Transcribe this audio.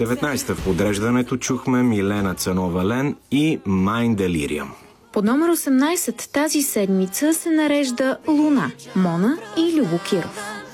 19-та в подреждането чухме Милена Цанова-Лен и Майн Делириум. Под номер 18 тази седмица се нарежда Луна, Мона и Любо Киров.